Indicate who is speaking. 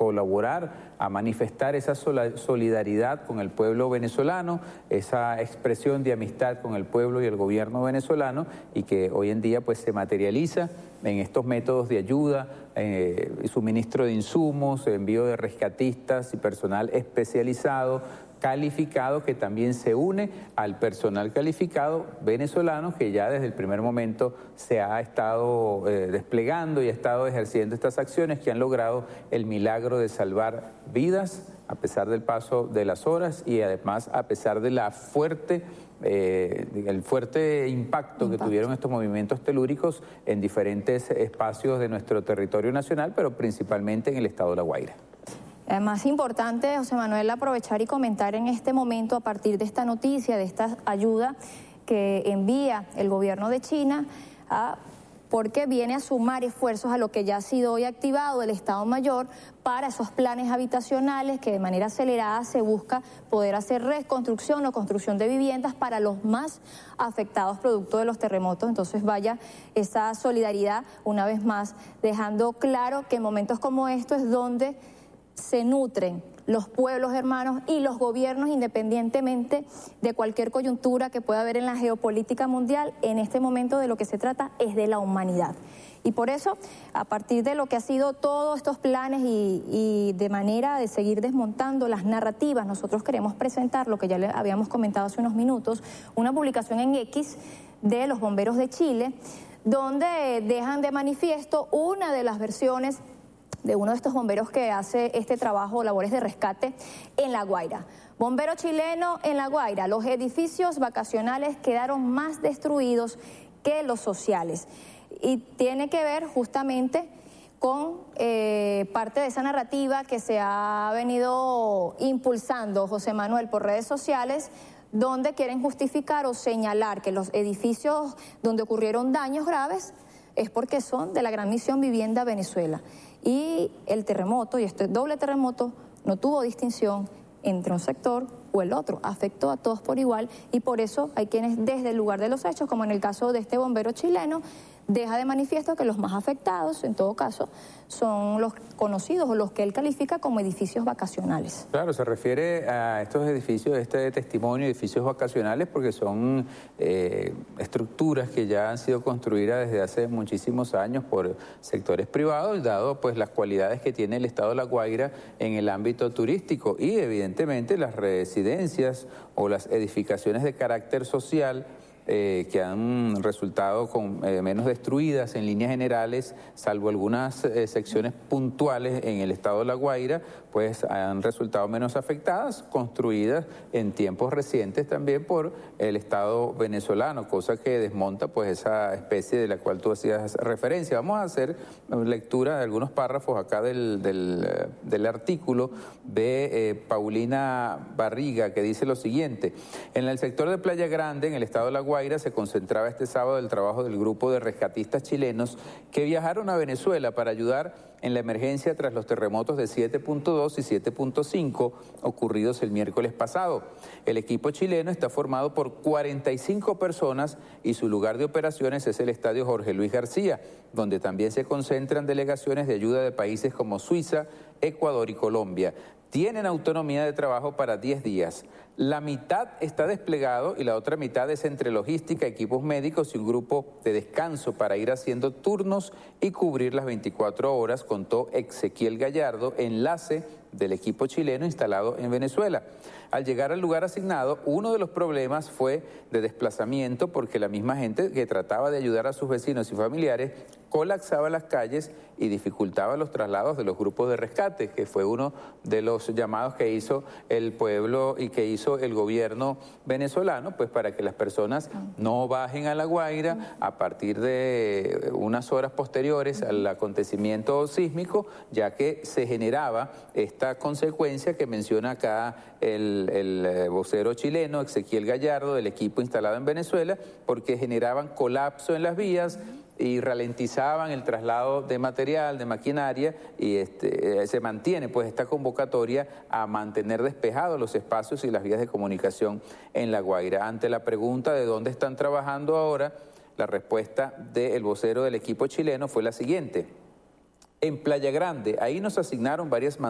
Speaker 1: colaborar, a manifestar esa solidaridad con el pueblo venezolano, esa expresión de amistad con el pueblo y el gobierno venezolano, y que hoy en día pues se materializa en estos métodos de ayuda, suministro de insumos, envío de rescatistas y personal especializado, calificado, que también se une al personal calificado venezolano que ya desde el primer momento se ha estado desplegando y ha estado ejerciendo estas acciones que han logrado el milagro de salvar vidas a pesar del paso de las horas y además a pesar de la el fuerte impacto que tuvieron estos movimientos telúricos en diferentes espacios de nuestro territorio nacional, pero principalmente en el estado de La Guaira.
Speaker 2: Más importante, José Manuel, aprovechar y comentar en este momento, a partir de esta noticia, de esta ayuda que envía el gobierno de China, porque viene a sumar esfuerzos a lo que ya ha sido hoy activado el Estado Mayor para esos planes habitacionales que de manera acelerada se busca poder hacer reconstrucción o construcción de viviendas para los más afectados producto de los terremotos. Entonces vaya esa solidaridad una vez más, dejando claro que en momentos como estos es donde se nutren los pueblos hermanos y los gobiernos, independientemente de cualquier coyuntura que pueda haber en la geopolítica mundial. En este momento de lo que se trata es de la humanidad. Y por eso, a partir de lo que ha sido todos estos planes y de manera de seguir desmontando las narrativas, nosotros queremos presentar lo que ya le habíamos comentado hace unos minutos, una publicación en X de los bomberos de Chile, donde dejan de manifiesto una de las versiones de uno de estos bomberos que hace este trabajo, labores de rescate en La Guaira. Bombero chileno en La Guaira: los edificios vacacionales quedaron más destruidos que los sociales. Y tiene que ver justamente con parte de esa narrativa que se ha venido impulsando, José Manuel, por redes sociales, donde quieren justificar o señalar que los edificios donde ocurrieron daños graves es porque son de la Gran Misión Vivienda Venezuela. Y el terremoto, y este doble terremoto, no tuvo distinción entre un sector o el otro, afectó a todos por igual, y por eso hay quienes desde el lugar de los hechos, como en el caso de este bombero chileno, deja de manifiesto que los más afectados, en todo caso, son los conocidos o los que él califica como edificios vacacionales.
Speaker 1: Claro, se refiere a estos edificios, este testimonio, edificios vacacionales, porque son estructuras que ya han sido construidas desde hace muchísimos años por sectores privados, dado pues las cualidades que tiene el estado de La Guaira en el ámbito turístico, y evidentemente las residencias o las edificaciones de carácter social que han resultado con menos destruidas en líneas generales, salvo algunas secciones puntuales en el estado de La Guaira, pues han resultado menos afectadas, construidas en tiempos recientes también por el Estado venezolano, cosa que desmonta pues esa especie de la cual tú hacías referencia. Vamos a hacer lectura de algunos párrafos acá del artículo de Paulina Barriga, que dice lo siguiente: en el sector de Playa Grande, en el estado de La Guaira, se concentraba este sábado el trabajo del grupo de rescatistas chilenos que viajaron a Venezuela para ayudar en la emergencia tras los terremotos de 7.2 y 7.5 ocurridos el miércoles pasado. El equipo chileno está formado por 45 personas y su lugar de operaciones es el Estadio Jorge Luis García, donde también se concentran delegaciones de ayuda de países como Suiza, Ecuador y Colombia. Tienen autonomía de trabajo para 10 días. La mitad está desplegado y la otra mitad es entre logística, equipos médicos y un grupo de descanso para ir haciendo turnos y cubrir las 24 horas, contó Ezequiel Gallardo, enlace del equipo chileno instalado en Venezuela. Al llegar al lugar asignado, uno de los problemas fue de desplazamiento, porque la misma gente que trataba de ayudar a sus vecinos y familiares colapsaba las calles y dificultaba los traslados de los grupos de rescate, que fue uno de los llamados que hizo el pueblo y que hizo el gobierno venezolano, pues para que las personas no bajen a La Guaira a partir de unas horas posteriores al acontecimiento sísmico, ya que se generaba esta consecuencia que menciona acá el vocero chileno Ezequiel Gallardo del equipo instalado en Venezuela, porque generaban colapso en las vías y ralentizaban el traslado de material, de maquinaria, y se mantiene pues esta convocatoria a mantener despejados los espacios y las vías de comunicación en La Guaira. Ante la pregunta de dónde están trabajando ahora, la respuesta del vocero del equipo chileno fue la siguiente: en Playa Grande, ahí nos asignaron varias